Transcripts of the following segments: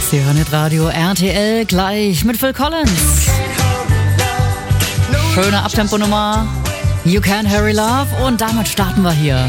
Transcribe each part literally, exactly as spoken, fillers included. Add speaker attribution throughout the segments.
Speaker 1: Sie hören Radio R T L gleich mit Phil Collins. Schöne Abtempo-Nummer. You Can't Hurry Love. Und damit starten wir hier.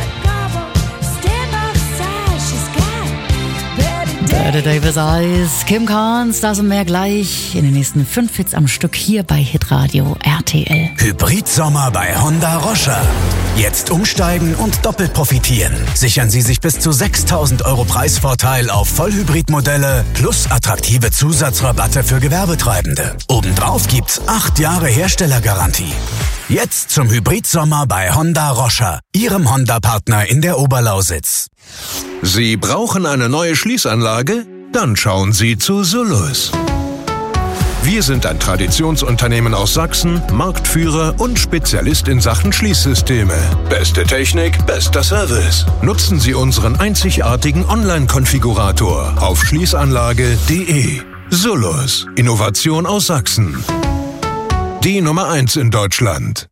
Speaker 1: Bette Davis Eyes, Kim Carnes, das und mehr gleich in den nächsten fünf Hits am Stück hier bei Hitradio R T L.
Speaker 2: Hybridsommer bei Honda Roscher. Jetzt umsteigen und doppelt profitieren. Sichern Sie sich bis zu sechstausend Euro Preisvorteil auf Vollhybridmodelle plus attraktive Zusatzrabatte für Gewerbetreibende. Obendrauf gibt's acht Jahre Herstellergarantie. Jetzt zum Hybridsommer bei Honda Roscher, Ihrem Honda-Partner in der Oberlausitz.
Speaker 3: Sie brauchen eine neue Schließanlage? Dann schauen Sie zu Sullus. Wir sind ein Traditionsunternehmen aus Sachsen, Marktführer und Spezialist in Sachen Schließsysteme. Beste Technik, bester Service. Nutzen Sie unseren einzigartigen Online-Konfigurator auf schließanlage punkt de. Sullus, Innovation aus Sachsen. Die Nummer eins in Deutschland.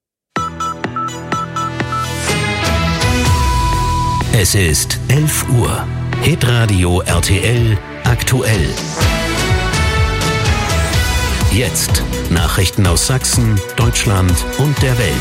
Speaker 4: Es ist elf Uhr. Hitradio R T L aktuell. Jetzt Nachrichten aus Sachsen, Deutschland und der Welt.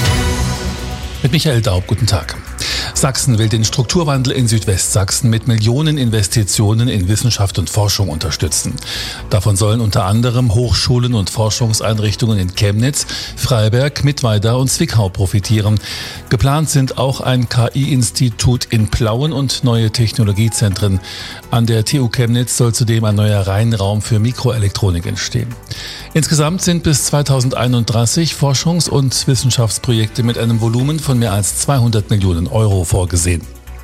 Speaker 5: Mit Michael Daub, guten Tag. Sachsen will den Strukturwandel in Südwestsachsen mit Millionen Investitionen in Wissenschaft und Forschung unterstützen. Davon sollen unter anderem Hochschulen und Forschungseinrichtungen in Chemnitz, Freiberg, Mittweida und Zwickau profitieren. Geplant sind auch ein K I-Institut in Plauen und neue Technologiezentren. An der T U Chemnitz soll zudem ein neuer Reinraum für Mikroelektronik entstehen. Insgesamt sind bis zweitausendeinunddreißig Forschungs- und Wissenschaftsprojekte mit einem Volumen von mehr als zweihundert Millionen Euro vorgesehen.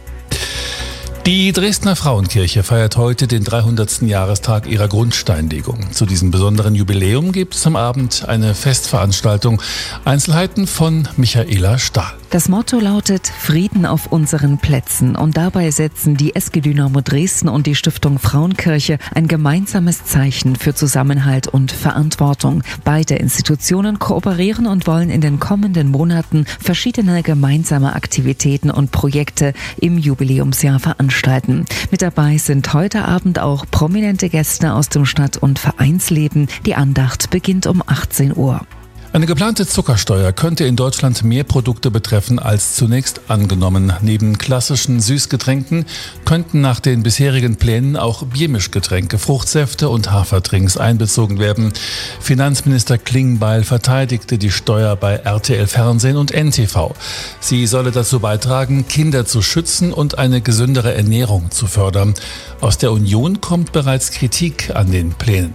Speaker 5: Die Dresdner Frauenkirche feiert heute den dreihundertsten Jahrestag ihrer Grundsteinlegung. Zu diesem besonderen Jubiläum gibt es am Abend eine Festveranstaltung. Einzelheiten von Michaela Stahl.
Speaker 6: Das Motto lautet Frieden auf unseren Plätzen und dabei setzen die S G Dynamo Dresden und die Stiftung Frauenkirche ein gemeinsames Zeichen für Zusammenhalt und Verantwortung. Beide Institutionen kooperieren und wollen in den kommenden Monaten verschiedene gemeinsame Aktivitäten und Projekte im Jubiläumsjahr veranstalten. Mit dabei sind heute Abend auch prominente Gäste aus dem Stadt- und Vereinsleben. Die Andacht beginnt um achtzehn Uhr.
Speaker 5: Eine geplante Zuckersteuer könnte in Deutschland mehr Produkte betreffen als zunächst angenommen. Neben klassischen Süßgetränken könnten nach den bisherigen Plänen auch Biermischgetränke, Fruchtsäfte und Haferdrinks einbezogen werden. Finanzminister Klingbeil verteidigte die Steuer bei R T L Fernsehen und N T V. Sie solle dazu beitragen, Kinder zu schützen und eine gesündere Ernährung zu fördern. Aus der Union kommt bereits Kritik an den Plänen.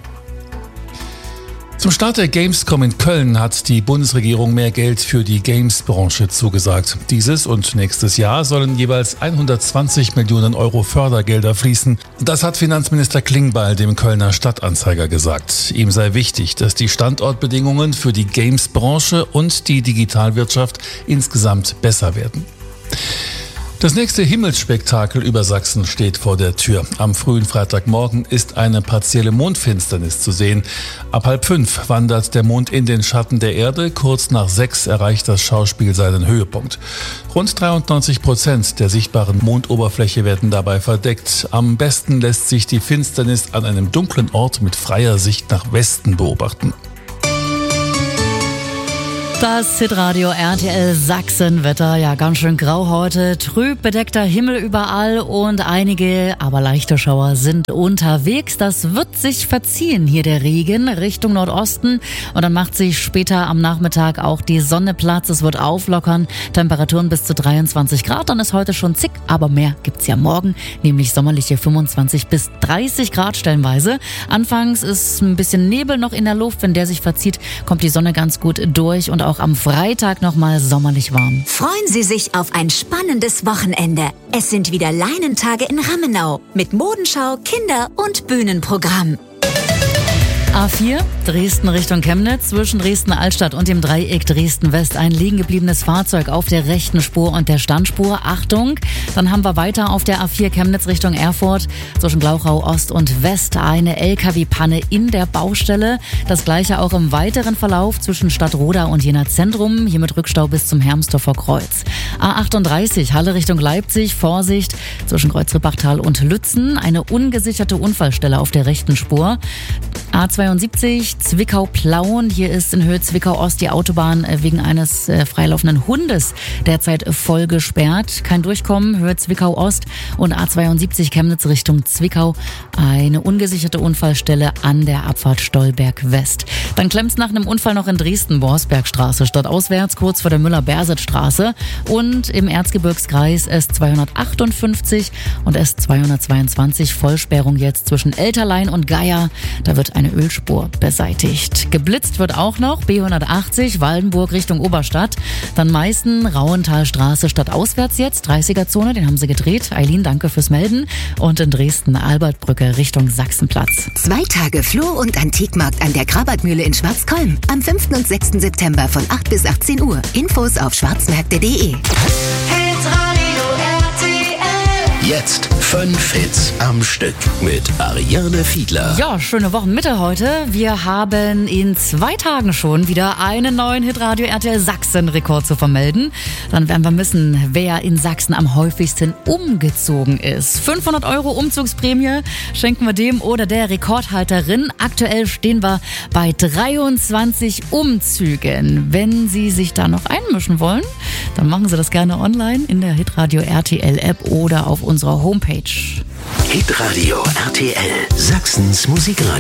Speaker 5: Zum Start der Gamescom in Köln hat die Bundesregierung mehr Geld für die Games-Branche zugesagt. Dieses und nächstes Jahr sollen jeweils hundertzwanzig Millionen Euro Fördergelder fließen. Das hat Finanzminister Klingbeil dem Kölner Stadtanzeiger gesagt. Ihm sei wichtig, dass die Standortbedingungen für die Games-Branche und die Digitalwirtschaft insgesamt besser werden. Das nächste Himmelsspektakel über Sachsen steht vor der Tür. Am frühen Freitagmorgen ist eine partielle Mondfinsternis zu sehen. Ab halb fünf wandert der Mond in den Schatten der Erde. Kurz nach sechs erreicht das Schauspiel seinen Höhepunkt. Rund dreiundneunzig Prozent der sichtbaren Mondoberfläche werden dabei verdeckt. Am besten lässt sich die Finsternis an einem dunklen Ort mit freier Sicht nach Westen beobachten.
Speaker 1: Das Hitradio R T L Sachsenwetter, ja ganz schön grau heute, trüb bedeckter Himmel überall und einige, aber leichte Schauer sind unterwegs. Das wird sich verziehen, hier der Regen Richtung Nordosten und dann macht sich später am Nachmittag auch die Sonne Platz. Es wird auflockern, Temperaturen bis zu dreiundzwanzig Grad, dann ist heute schon zick, aber mehr gibt's ja morgen, nämlich sommerliche fünfundzwanzig bis dreißig Grad stellenweise. Anfangs ist ein bisschen Nebel noch in der Luft, wenn der sich verzieht, kommt die Sonne ganz gut durch und auch Auch am Freitag nochmal sommerlich warm.
Speaker 7: Freuen Sie sich auf ein spannendes Wochenende. Es sind wieder Leinentage in Rammenau mit Modenschau, Kinder- und Bühnenprogramm.
Speaker 1: A vier, Dresden Richtung Chemnitz. Zwischen Dresden-Altstadt und dem Dreieck Dresden-West ein liegen gebliebenes Fahrzeug auf der rechten Spur und der Standspur. Achtung! Dann haben wir weiter auf der A vier Chemnitz Richtung Erfurt. Zwischen Glauchau Ost und West eine L K W-Panne in der Baustelle. Das gleiche auch im weiteren Verlauf zwischen Stadtroda und Jena Zentrum. Hier mit Rückstau bis zum Hermsdorfer Kreuz. A achtunddreißig Halle Richtung Leipzig. Vorsicht zwischen Kreuz-Rippachtal und Lützen. Eine ungesicherte Unfallstelle auf der rechten Spur. A zweiundsiebzig Zwickau-Plauen. Hier ist in Höhe Zwickau-Ost die Autobahn wegen eines äh, freilaufenden Hundes derzeit voll gesperrt. Kein Durchkommen, Höhe Zwickau-Ost und A zweiundsiebzig Chemnitz Richtung Zwickau. Eine ungesicherte Unfallstelle an der Abfahrt Stolberg-West. Dann klemmt's nach einem Unfall noch in Dresden, Borsbergstraße, stadtauswärts, kurz vor der Müller-Berset-Straße. Und im Erzgebirgskreis S zweihundertachtundfünfzig und S zweihundertzweiundzwanzig Vollsperrung jetzt zwischen Elterlein und Geier. Da wird eine Ölspur beseitigt. Geblitzt wird auch noch B hundertachtzig Waldenburg Richtung Oberstadt. Dann Meißen, Rauenthalstraße stadtauswärts jetzt, dreißiger-Zone, den haben sie gedreht. Eileen, danke fürs Melden. Und in Dresden Albertbrücke Richtung Sachsenplatz.
Speaker 7: Zwei Tage Floh- und Antikmarkt an der Krabatmühle in Schwarzkolm. Am fünften und sechsten September von acht bis achtzehn Uhr. Infos auf schwarzmärkte punkt de.
Speaker 4: Jetzt fünf Hits am Stück mit Ariane Fiedler.
Speaker 1: Ja, schöne Wochenmitte heute. Wir haben in zwei Tagen schon wieder einen neuen Hitradio R T L Sachsen-Rekord zu vermelden. Dann werden wir wissen, wer in Sachsen am häufigsten umgezogen ist. fünfhundert Euro Umzugsprämie schenken wir dem oder der Rekordhalterin. Aktuell stehen wir bei dreiundzwanzig Umzügen. Wenn Sie sich da noch einmischen wollen, dann machen Sie das gerne online in der Hitradio R T L App oder auf unserer Homepage.
Speaker 4: Hitradio R T L, Sachsens Musikradio.